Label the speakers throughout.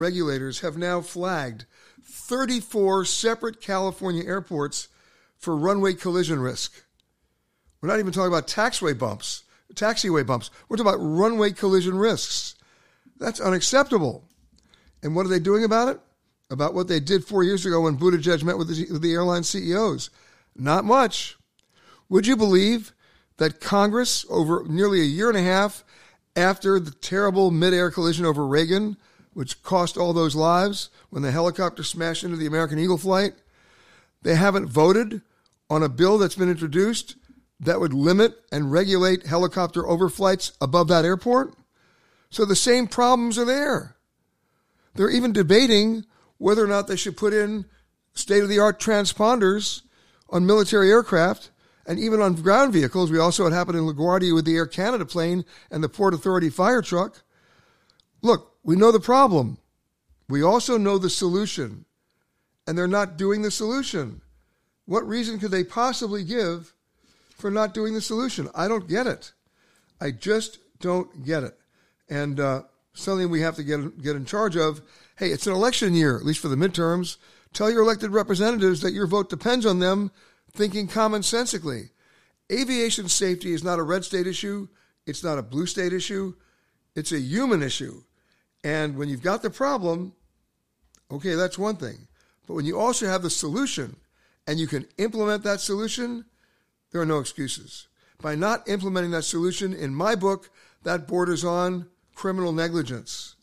Speaker 1: regulators have now flagged 34 separate California airports for runway collision risk. We're not even talking about taxiway bumps. We're talking about runway collision risks. That's unacceptable. And what are they doing about it? About what they did 4 years ago when Buttigieg met with the airline CEOs? Not much. Would you believe that Congress, over nearly a year and a half after the terrible mid-air collision over Reagan, which cost all those lives when the helicopter smashed into the American Eagle flight, they haven't voted on a bill that's been introduced that would limit and regulate helicopter overflights above that airport? So the same problems are there. They're even debating whether or not they should put in state-of-the-art transponders on military aircraft and even on ground vehicles. We also had happened in LaGuardia with the Air Canada plane and the Port Authority fire truck. Look, we know the problem. We also know the solution. And they're not doing the solution. What reason could they possibly give for not doing the solution? I don't get it. I just don't get it. And something we have to get in charge of. Hey, it's an election year, at least for the midterms. Tell your elected representatives that your vote depends on them thinking commonsensically. Aviation safety is not a red state issue. It's not a blue state issue. It's a human issue. And when you've got the problem, okay, that's one thing. But when you also have the solution and you can implement that solution, there are no excuses. By not implementing that solution, in my book, that borders on criminal negligence,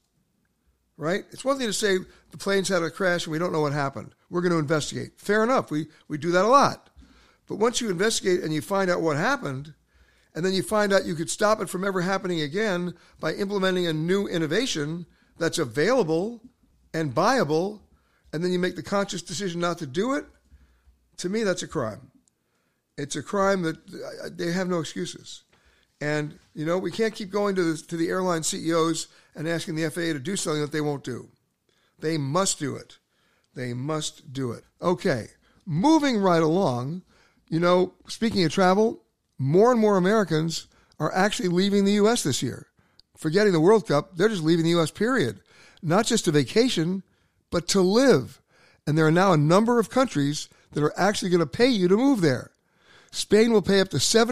Speaker 1: right? It's one thing to say the planes had a crash and we don't know what happened. We're going to investigate. Fair enough. We do that a lot. But once you investigate and you find out what happened, and then you find out you could stop it from ever happening again by implementing a new innovation that's available and buyable, and then you make the conscious decision not to do it, to me, that's a crime. It's a crime that they have no excuses. And, you know, we can't keep going to the airline CEOs and asking the FAA to do something that they won't do. They must do it. They must do it. Okay, moving right along, you know, speaking of travel, more and more Americans are actually leaving the U.S. this year. Forgetting the World Cup, they're just leaving the U.S., period. Not just to vacation, but to live. And there are now a number of countries that are actually going to pay you to move there. Spain will pay up to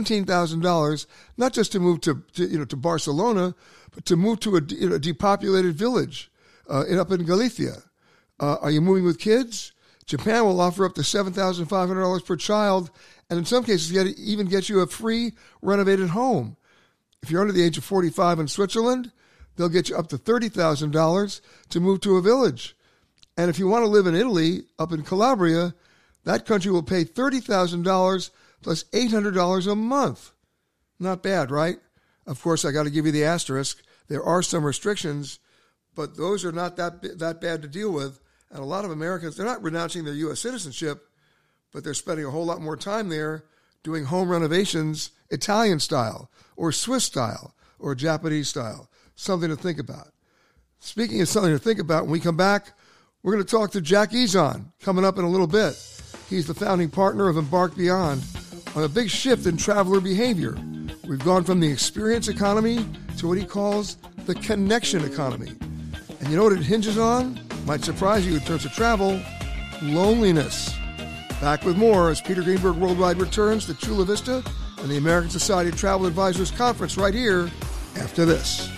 Speaker 1: $17,000, not just to move to Barcelona, but to move to a depopulated village up in Galicia. Are you moving with kids? Japan will offer up to $7,500 per child, and in some cases even get you a free renovated home. If you're under the age of 45 in Switzerland, they'll get you up to $30,000 to move to a village. And if you want to live in Italy, up in Calabria, that country will pay $30,000 plus $800 a month. Not bad, right? Of course, I got to give you the asterisk. There are some restrictions, but those are not that bad to deal with. And a lot of Americans, they're not renouncing their U.S. citizenship, but they're spending a whole lot more time there doing home renovations Italian style or Swiss style or Japanese style. Something to think about. Speaking of something to think about, when we come back, we're going to talk to Jack Ezon coming up in a little bit. He's the founding partner of Embark Beyond on a big shift in traveler behavior. We've gone from the experience economy to what he calls the connection economy. And you know what it hinges on? Might surprise you in terms of travel, loneliness. Back with more as Peter Greenberg Worldwide returns to Chula Vista and the American Society of Travel Advisors Conference right here after this.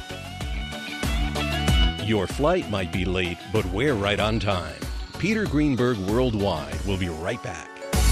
Speaker 2: Your flight might be late, but we're right on time. Peter Greenberg Worldwide will be right back.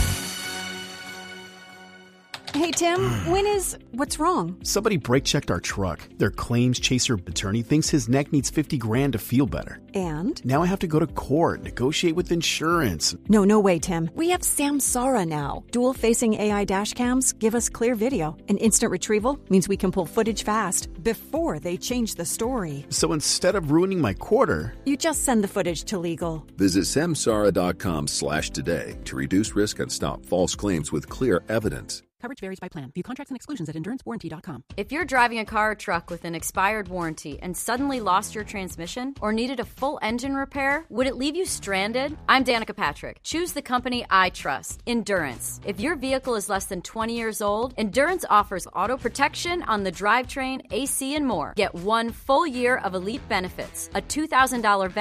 Speaker 3: Hey, Tim, what's wrong?
Speaker 4: Somebody brake checked our truck. Their claims chaser attorney thinks his neck needs $50,000 to feel better.
Speaker 3: And?
Speaker 4: Now I have to go to court, negotiate with insurance.
Speaker 3: No way, Tim. We have Samsara now. Dual-facing AI dash cams give us clear video. And instant retrieval means we can pull footage fast before they change the story.
Speaker 4: So instead of ruining my quarter,
Speaker 3: you just send the footage to legal.
Speaker 5: Visit Samsara.com/today to reduce risk and stop false claims with clear evidence. Coverage varies by plan. View contracts and exclusions at endurancewarranty.com.
Speaker 6: If you're driving a car or truck with an expired warranty and suddenly lost your transmission or needed a full engine repair, would it leave you stranded? I'm Danica Patrick. Choose the company I trust, Endurance. If your vehicle is less than 20 years old, Endurance offers auto protection on the drivetrain, AC, and more. Get 1 full year of elite benefits, a $2,000